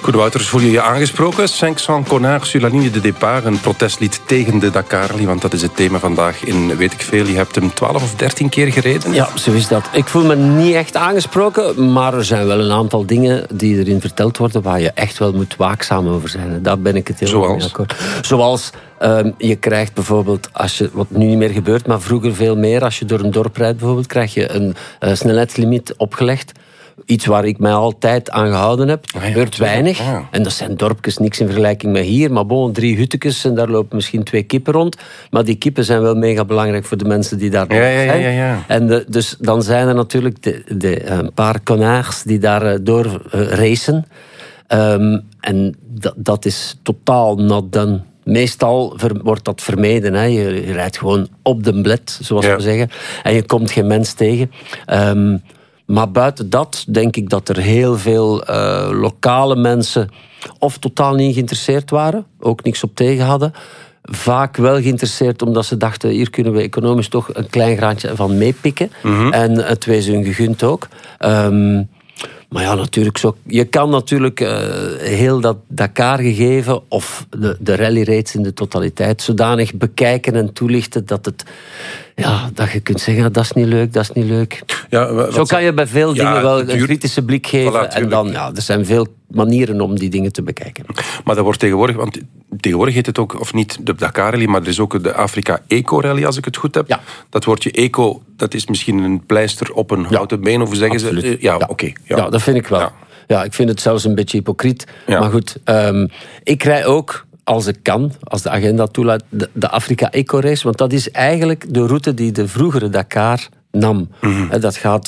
Goed, Wouters, voel je je aangesproken? 500 connards sur la ligne de départ, een protestlied tegen de Dakar, want dat is het thema vandaag in Weet ik Veel. Je hebt hem 12 of 13 keer gereden. Ja, zo is dat. Ik voel me niet echt aangesproken, maar er zijn wel een aantal dingen die erin verteld worden waar je echt wel moet waakzaam over zijn. Daar ben ik het heel mee akkoord. Zoals je krijgt bijvoorbeeld, wat nu niet meer gebeurt, maar vroeger veel meer, als je door een dorp rijdt bijvoorbeeld, krijg je een snelheidslimiet opgelegd. Iets waar ik mij altijd aan gehouden heb. Er gebeurt weinig. Ja. En dat zijn dorpjes, niks in vergelijking met hier. Maar 3 huttekes en daar lopen misschien 2 kippen rond. Maar die kippen zijn wel mega belangrijk voor de mensen die daar zijn. Ja. En dus dan zijn er natuurlijk een paar connards die daar door racen. En dat is totaal not done. Meestal wordt dat vermeden. Hè. Je rijdt gewoon op de bled, zoals we zeggen. En je komt geen mens tegen. Maar buiten dat denk ik dat er heel veel lokale mensen of totaal niet geïnteresseerd waren, ook niks op tegen hadden. Vaak wel geïnteresseerd omdat ze dachten, hier kunnen we economisch toch een klein graantje van meepikken. Mm-hmm. En het wees hun gegund ook. Maar ja, natuurlijk zo. Je kan natuurlijk heel dat Dakar gegeven of de rally reeds in de totaliteit zodanig bekijken en toelichten dat je kunt zeggen, dat is niet leuk, dat is niet leuk. Ja, zo kan je bij veel dingen wel een kritische blik geven. En dan, er zijn veel manieren om die dingen te bekijken. Maar dat wordt tegenwoordig, want tegenwoordig heet het ook, of niet de Dakar Rally, maar er is ook de Afrika Eco Rally, als ik het goed heb. Ja. Dat woordje eco, dat is misschien een pleister op een houten been, of hoe zeggen ze? Ja, oké. Ja, dat vind ik wel. Ja, ik vind het zelfs een beetje hypocriet. Ja. Maar goed, ik rij ook, als ik kan, als de agenda toelaat, de Afrika Eco Race, want dat is eigenlijk de route die de vroegere Dakar nam. Mm-hmm. Dat gaat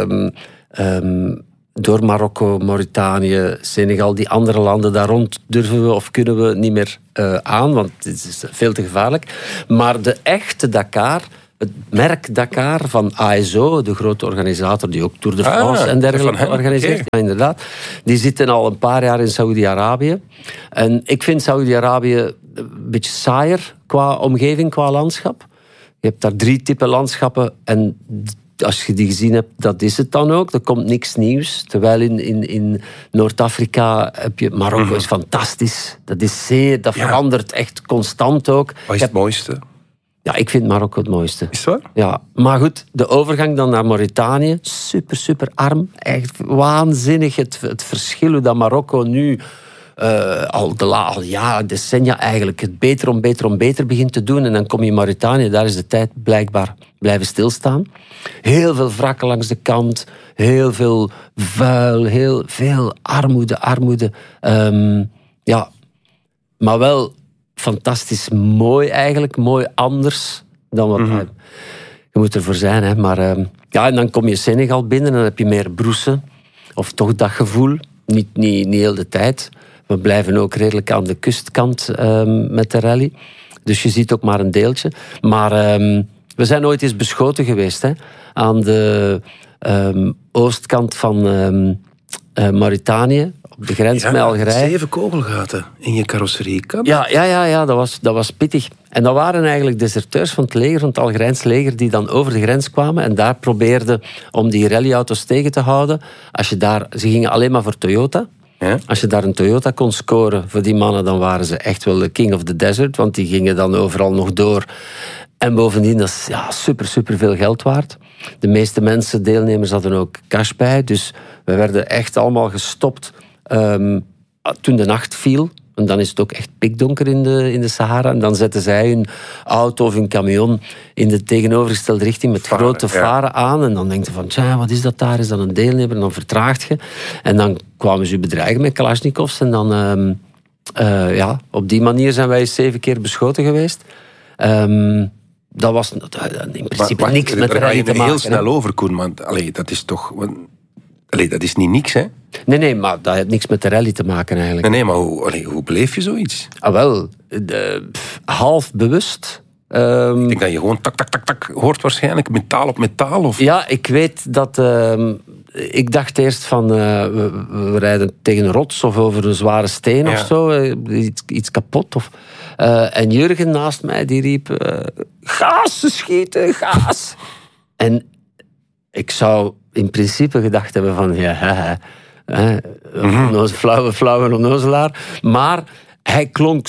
door Marokko, Mauritanië, Senegal, die andere landen daar rond durven we of kunnen we niet meer aan, want het is veel te gevaarlijk. Maar de echte Dakar, het merk Dakar van ASO, de grote organisator die ook Tour de France en dergelijke organiseert, ja, inderdaad, die zitten al een paar jaar in Saoedi-Arabië. En ik vind Saoedi-Arabië een beetje saaier qua omgeving, qua landschap. Je hebt daar 3 typen landschappen en als je die gezien hebt, dat is het dan ook. Er komt niks nieuws. Terwijl in Noord-Afrika heb je... Marokko is fantastisch. Dat verandert echt constant ook. Wat is het mooiste? Ja, ik vind Marokko het mooiste. Is het waar? Ja, maar goed, de overgang dan naar Mauritanië, super, super arm. Echt waanzinnig het verschil hoe dat Marokko nu al decennia eigenlijk het beter begint te doen. En dan kom je in Mauritanië, daar is de tijd blijkbaar blijven stilstaan. Heel veel wrakken langs de kant, heel veel vuil, heel veel armoede. Maar wel fantastisch mooi eigenlijk, mooi anders dan wat je moet ervoor zijn. Hè. Maar en dan kom je Senegal binnen en dan heb je meer broesen, of toch dat gevoel, niet heel de tijd. We blijven ook redelijk aan de kustkant met de rally. Dus je ziet ook maar een deeltje. Maar we zijn ooit eens beschoten geweest aan de oostkant van Mauritanië. Op de grens met Algerije. 7 kogelgaten in je carrosserie. Ja, dat was pittig. En dat waren eigenlijk deserteurs van het leger, van het Algerijns leger, die dan over de grens kwamen en daar probeerden om die rallyauto's tegen te houden. Ze gingen alleen maar voor Toyota. Ja? Als je daar een Toyota kon scoren voor die mannen, dan waren ze echt wel de king of the desert, want die gingen dan overal nog door. En bovendien, dat is super, super veel geld waard. De meeste mensen, deelnemers, hadden ook cash bij. Dus we werden echt allemaal gestopt toen de nacht viel. En dan is het ook echt pikdonker in de Sahara. En dan zetten zij hun auto of hun camion in de tegenovergestelde richting met grote varen aan. En dan denk je van, wat is dat daar? Is dat een deelnemer? En dan vertraagt je. En dan kwamen ze u bedreigen met Kalashnikovs. En dan, op die manier zijn wij 7 keer beschoten geweest. Dat was in principe niks met de rally te maken. Heel snel over, Koen, want dat is toch... dat is niet niks, hè? Nee, maar dat heeft niks met de rally te maken eigenlijk. Nee, maar hoe beleef je zoiets? Half bewust. Ik denk dat je gewoon tak hoort waarschijnlijk, metaal op metaal. Of... Ja, ik weet dat... ik dacht eerst van, we rijden tegen een rots of over een zware steen of zo. Iets kapot. En Jurgen naast mij, die riep... Gaas, ze schieten, gaas! En ik zou in principe gedacht hebben van... Flauwe onnozelaar. Maar hij klonk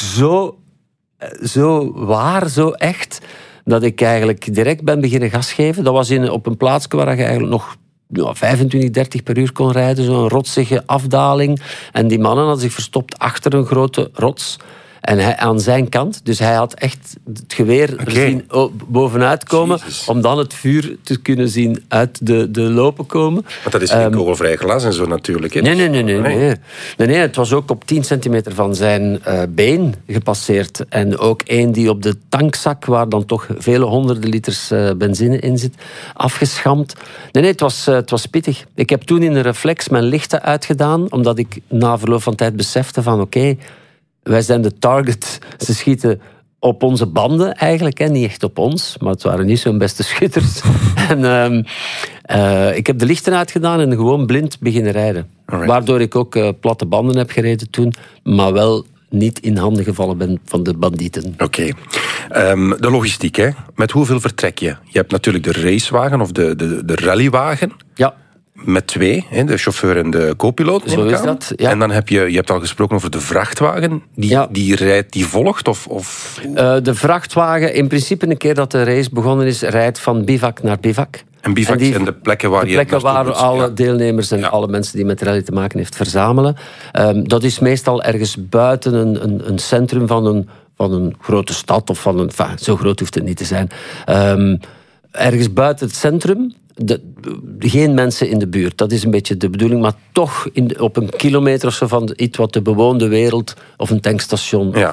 zo waar, zo echt, dat ik eigenlijk direct ben beginnen gas geven. Dat was op een plaatsje waar je eigenlijk nog 25, 30 per uur kon rijden. Zo'n rotsige afdaling. En die mannen hadden zich verstopt achter een grote rots. En hij aan zijn kant. Dus hij had echt het geweer zien bovenuit komen. Jezus. Om dan het vuur te kunnen zien uit de lopen komen. Want dat is geen kogelvrij glas en zo natuurlijk. Hè? Nee, het was ook op 10 centimeter van zijn been gepasseerd. En ook één die op de tankzak, waar dan toch vele honderden liters benzine in zit, afgeschampt. Nee, het was pittig. Ik heb toen in een reflex mijn lichten uitgedaan, omdat ik na verloop van tijd besefte van oké, wij zijn de target. Ze schieten op onze banden eigenlijk. Hè. Niet echt op ons, maar het waren niet zo'n beste schutters. En ik heb de lichten uitgedaan en gewoon blind beginnen rijden. Alright. Waardoor ik ook platte banden heb gereden toen, maar wel niet in handen gevallen ben van de bandieten. Oké. De logistiek, hè. Met hoeveel vertrek je? Je hebt natuurlijk de racewagen of de rallywagen. Ja. Met 2, de chauffeur en de co-piloot. Zo is dat, ja. En dan je hebt al gesproken over de vrachtwagen. Die volgt? Of... De vrachtwagen, in principe een keer dat de race begonnen is, rijdt van bivak naar bivak. En bivak zijn de plekken waar alle deelnemers en alle mensen die met rally te maken heeft verzamelen. Dat is meestal ergens buiten een centrum van een grote stad. Of zo groot hoeft het niet te zijn. Ergens buiten het centrum. Geen mensen in de buurt, dat is een beetje de bedoeling, maar toch op een kilometer of zo van iets wat de bewoonde wereld of een tankstation. Ja.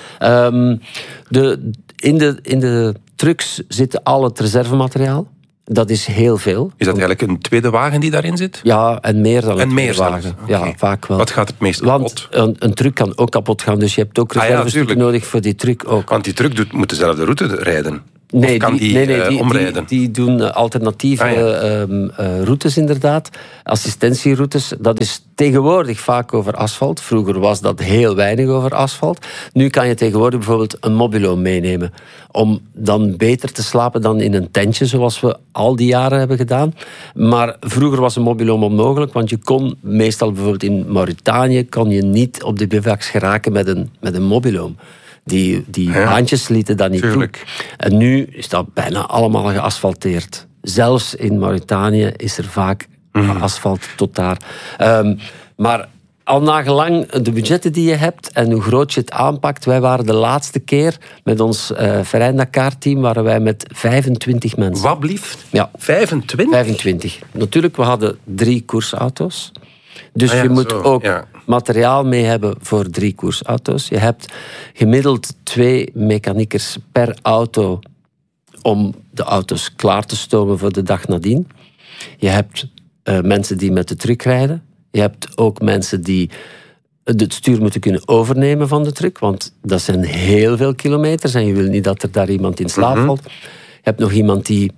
In de trucks zit al het reservemateriaal. Dat is heel veel. Is dat eigenlijk een tweede wagen die daarin zit? Ja, en meer dan een tweede wagen. Okay. Ja, vaak wel. Wat gaat het meest kapot? Want een truck kan ook kapot gaan, dus je hebt ook reservestukken nodig voor die truck ook. Want die truck moet dezelfde route rijden. Nee, of kan die omrijden? Die doen alternatieve routes inderdaad. Assistentieroutes. Dat is tegenwoordig vaak over asfalt. Vroeger was dat heel weinig over asfalt. Nu kan je tegenwoordig bijvoorbeeld een mobiloom meenemen. Om dan beter te slapen dan in een tentje, zoals we al die jaren hebben gedaan. Maar vroeger was een mobiloom onmogelijk, want je kon meestal bijvoorbeeld in Mauritanië kon je niet op de bivaks geraken met een mobiloom. Die baantjes lieten dat niet toe. En nu is dat bijna allemaal geasfalteerd. Zelfs in Mauritanië is er vaak asfalt tot daar. Maar al nagelang de budgetten die je hebt en hoe groot je het aanpakt. Wij waren de laatste keer met ons Verein Dakar-team waren wij met 25 mensen. Wat blieft? Ja. 25? 25. Natuurlijk, we hadden 3 koersauto's. Dus je moet ook materiaal mee hebben voor 3 koersauto's. Je hebt gemiddeld 2 mechaniekers per auto om de auto's klaar te stomen voor de dag nadien. Je hebt mensen die met de truck rijden. Je hebt ook mensen die het stuur moeten kunnen overnemen van de truck, want dat zijn heel veel kilometers en je wil niet dat er daar iemand in slaap valt. Je hebt nog iemand die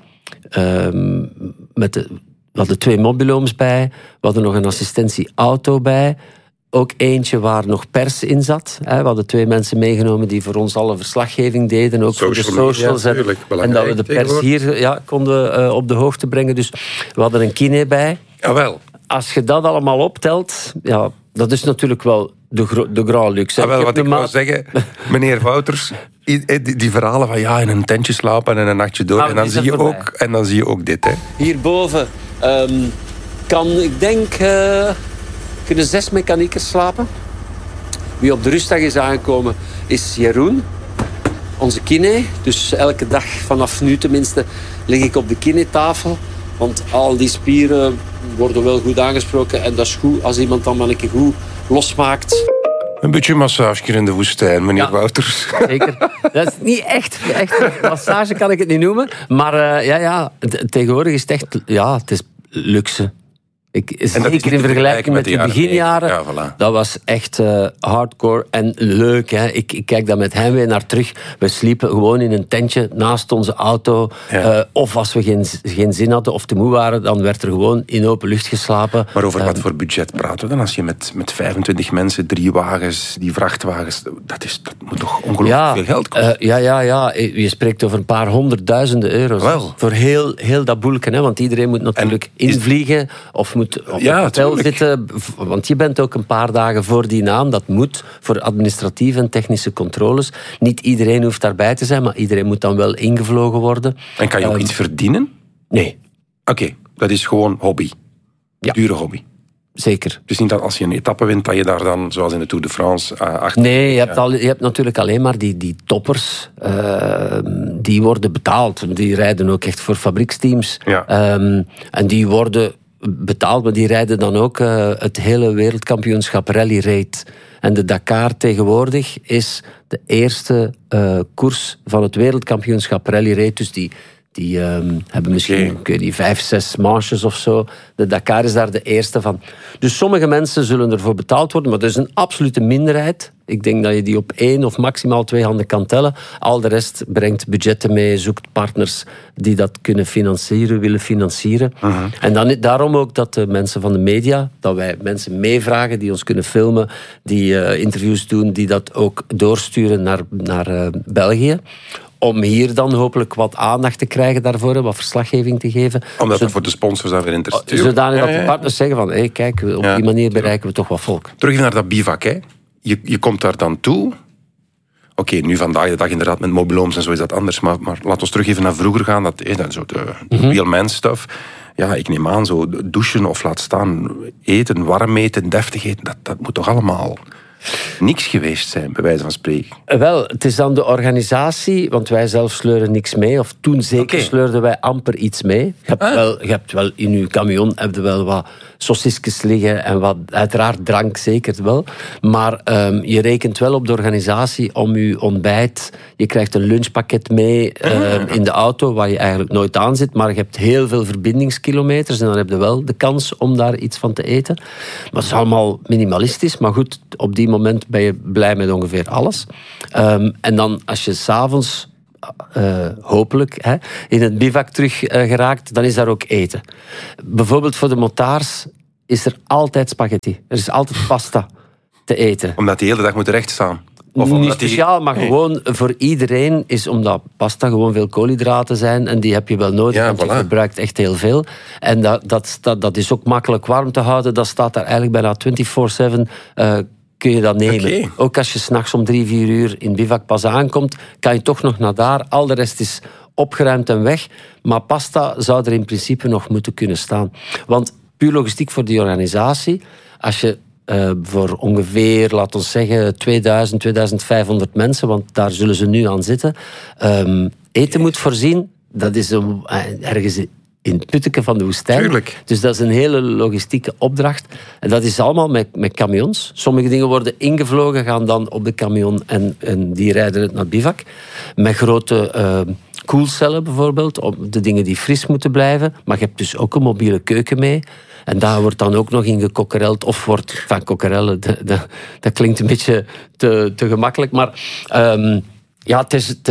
we hadden 2 mobilooms bij. We hadden nog een assistentieauto bij. Ook eentje waar nog pers in zat. We hadden 2 mensen meegenomen die voor ons alle verslaggeving deden. Ook voor de socials. En dat we de pers hier konden op de hoogte brengen. Dus we hadden een kine bij. Jawel. Als je dat allemaal optelt, dat is natuurlijk wel de grand luxe. Jawel, wat ik wou zeggen, meneer Wouters, die verhalen van in een tentje slapen en een nachtje door. En dan zie je ook dit. Hè. Hierboven ik denk, kunnen 6 mechaniekers slapen. Wie op de rustdag is aangekomen is Jeroen, onze kine. Dus elke dag vanaf nu tenminste lig ik op de kinetafel. Want al die spieren worden wel goed aangesproken. En dat is goed als iemand dan maar een keer goed losmaakt. Een beetje massage in de woestijn, meneer Wouters. Zeker. Dat is niet echt massage, kan ik het niet noemen. Maar tegenwoordig is het echt... Ja, het is luxe. Zeker in vergelijking met die beginjaren. Dat was echt hardcore en leuk. Hè. Ik kijk daar met heimwee naar terug. We sliepen gewoon in een tentje naast onze auto. Of als we geen zin hadden of te moe waren, dan werd er gewoon in open lucht geslapen. Maar over wat voor budget praten we dan? Als je met 25 mensen, 3 wagens, die vrachtwagens... Dat moet toch ongelooflijk veel geld kosten? Je spreekt over een paar honderdduizenden euro's. Wel. Voor heel dat boelken. Hè. Want iedereen moet natuurlijk invliegen of moet op het hotel zitten, want je bent ook een paar dagen voor die naam. Dat moet voor administratieve en technische controles. Niet iedereen hoeft daarbij te zijn, maar iedereen moet dan wel ingevlogen worden. En kan je ook iets verdienen? Nee. Oké, dat is gewoon hobby. Ja. Dure hobby. Zeker. Dus niet dat als je een etappe wint, dat je daar dan, zoals in de Tour de France, achter... Nee, je hebt natuurlijk alleen maar die toppers. Die worden betaald. Die rijden ook echt voor fabrieksteams. Ja. En die worden betaald, maar die rijden dan ook het hele wereldkampioenschap Rally Raid. En de Dakar tegenwoordig is de eerste koers van het wereldkampioenschap Rally Raid. Dus die hebben misschien 5, 6 manches of zo. De Dakar is daar de eerste van. Dus sommige mensen zullen ervoor betaald worden, maar dat is een absolute minderheid. Ik denk dat je die op 1 of maximaal 2 handen kan tellen. Al de rest brengt budgetten mee, zoekt partners die dat kunnen willen financieren. Uh-huh. En dan, daarom ook dat de mensen van de media, dat wij mensen meevragen die ons kunnen filmen, die interviews doen, die dat ook doorsturen naar België. Om hier dan hopelijk wat aandacht te krijgen daarvoor, wat verslaggeving te geven. Omdat dat voor de sponsors dan weer interessant is. Zodanig dat de partners zeggen van, hey, kijk, op die manier bereiken we toch wat volk. Terug naar dat bivak, hè. Je komt daar dan toe. Oké, nu vandaag de dag inderdaad met mobilhomes en zo is dat anders. Maar laten we terug even naar vroeger gaan. Dat is zo de real man stuff. Ja, ik neem aan, zo douchen of laat staan eten, warm eten, deftig eten. Dat moet toch allemaal niks geweest zijn, bij wijze van spreken? Wel, het is dan de organisatie, want wij zelf sleuren niks mee. Of toen zeker sleurden wij amper iets mee. Je hebt wel in je camion heb je wel wat saucisjes liggen en wat, uiteraard drank zeker wel. Maar je rekent wel op de organisatie om je ontbijt. Je krijgt een lunchpakket mee in de auto, waar je eigenlijk nooit aan zit. Maar je hebt heel veel verbindingskilometers en dan heb je wel de kans om daar iets van te eten. Maar het is allemaal minimalistisch. Maar goed, op die moment ben je blij met ongeveer alles. En dan als je 's avonds hopelijk in het bivak terug geraakt, dan is daar ook eten. Bijvoorbeeld voor de motards is er altijd spaghetti. Er is altijd pasta te eten. Omdat die hele dag moet rechtstaan? Niet speciaal, maar gewoon voor iedereen is, omdat pasta gewoon veel koolhydraten zijn en die heb je wel nodig, want je verbruikt echt heel veel. En dat is ook makkelijk warm te houden. Dat staat daar eigenlijk bijna 24/7 kun je dat nemen. Okay. Ook als je 's nachts om 3, 4 uur in bivak pas aankomt, kan je toch nog naar daar. Al de rest is opgeruimd en weg. Maar pasta zou er in principe nog moeten kunnen staan. Want puur logistiek voor die organisatie, als je voor ongeveer, laten we zeggen, 2000, 2500 mensen, want daar zullen ze nu aan zitten, eten moet voorzien, dat is ergens in het putteke van de woestijn. Tuurlijk. Dus dat is een hele logistieke opdracht. En dat is allemaal met camions. Sommige dingen worden ingevlogen, gaan dan op de camion en die rijden het naar bivak. Met grote koelcellen bijvoorbeeld, op de dingen die fris moeten blijven. Maar je hebt dus ook een mobiele keuken mee. En daar wordt dan ook nog in gekokkereld, of wordt van kokkerellen, dat klinkt een beetje te gemakkelijk. Maar het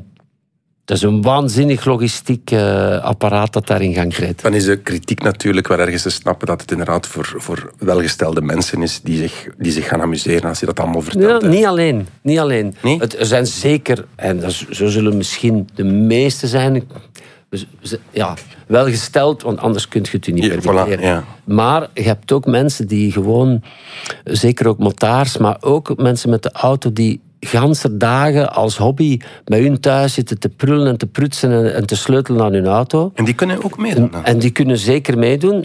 is een waanzinnig logistiek apparaat dat daar in gang treedt. Dan is de kritiek natuurlijk wel ergens te snappen dat het inderdaad voor welgestelde mensen is die zich gaan amuseren als je dat allemaal vertelt. Ja, niet alleen. Nee? Er zijn zeker, en zo zullen misschien de meeste zijn, welgesteld, want anders kun je het je niet permitteren. Voilà, ja. Maar je hebt ook mensen die gewoon, zeker ook motards, maar ook mensen met de auto die ganse dagen als hobby bij hun thuis zitten te prullen en te prutsen en te sleutelen aan hun auto. En die kunnen ook meedoen? En die kunnen zeker meedoen.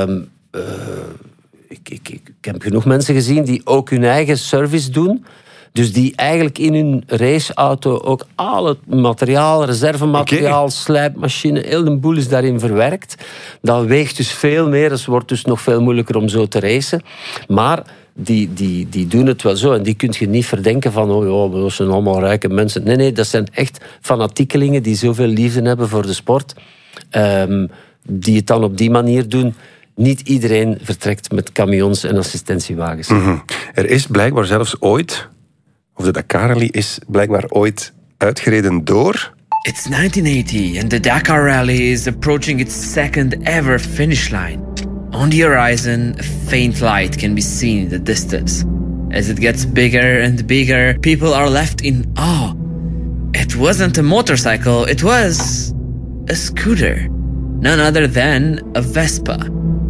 Ik heb genoeg mensen gezien die ook hun eigen service doen. Dus die eigenlijk in hun raceauto ook al het materiaal, reservemateriaal, slijpmachine, heel de boel is daarin verwerkt. Dat weegt dus veel meer, het wordt dus nog veel moeilijker om zo te racen. Maar die doen het wel zo. En die kun je niet verdenken van, dat zijn allemaal rijke mensen. Nee, dat zijn echt fanatiekelingen die zoveel liefde hebben voor de sport. Die het dan op die manier doen. Niet iedereen vertrekt met camions en assistentiewagens. Mm-hmm. Er is blijkbaar zelfs ooit, of de Dakar Rally is blijkbaar ooit uitgereden door... It's 1980 and the Dakar Rally is approaching its second ever finish line. On the horizon, a faint light can be seen in the distance. As it gets bigger and bigger, people are left in awe. It wasn't a motorcycle, it was a scooter. None other than a Vespa.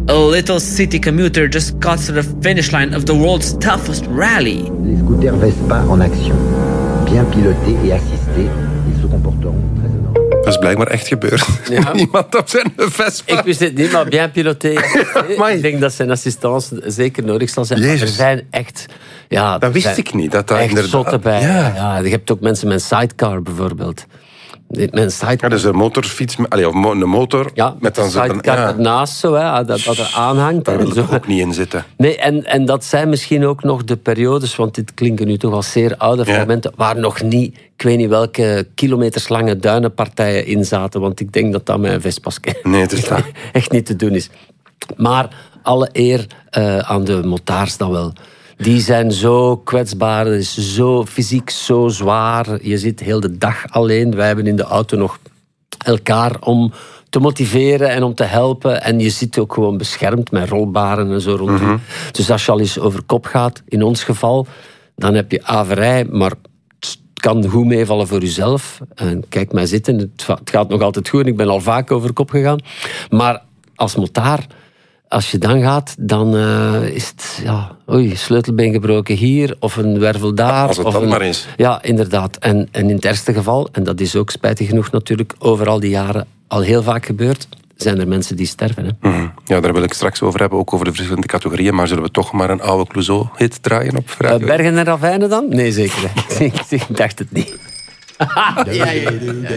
A little city commuter just got to the finish line of the world's toughest rally. Les scooters Vespa en action. Bien pilotés et assistés, ils se comporteront très honorablement. Dat is blijkbaar echt gebeurd. Ja. Iemand op zijn Vespa. Ik wist het niet, maar bien piloté. Ik denk dat zijn assistance zeker nodig zal zijn. Jezus. Er zijn echt... Ja, Dat wist ik niet. Dat echt inderdaad... zotten bij. Ja. Ja, je hebt ook mensen met een sidecar bijvoorbeeld. Met een sidecar. Ja, dus een motorfiets, of een motor Ja, met dan een zo'n... sidecar Ja, ernaast, zo, hè, dat er aanhangt. daar en wil zo. ik ook niet in zitten. Nee, en dat zijn misschien ook nog de periodes, want dit klinken nu toch als zeer oude fragmenten, waar nog niet, ik weet niet welke kilometerslange duinenpartijen in zaten, want ik denk dat dat met een Vespa's Nee, het is dat. echt niet te doen is. Maar alle eer aan de motards dan wel. Die zijn zo kwetsbaar, het is zo fysiek zo zwaar. Je zit heel de dag alleen. Wij hebben in de auto nog elkaar om te motiveren en om te helpen. En je zit ook gewoon beschermd met rolbaren en zo rond je. Dus als je al eens over kop gaat, in ons geval, dan heb je averij, maar het kan goed meevallen voor jezelf. En kijk mij zitten, het gaat nog altijd goed. Ik ben al vaak over kop gegaan. Maar als motaar, als je dan gaat, dan is het... Ja, oei, sleutelbeen gebroken hier, of een wervel daar. Als het of dan maar is. Ja, inderdaad. En in het ergste geval, en dat is ook spijtig genoeg natuurlijk overal die jaren al heel vaak gebeurd, zijn er mensen die sterven. Hè? Ja, daar wil ik straks over hebben, ook over de verschillende categorieën. Maar zullen we toch maar een oude Clouseau-hit draaien op radio? Bergen en ravijnen dan? Nee, zeker. Ik dacht het niet.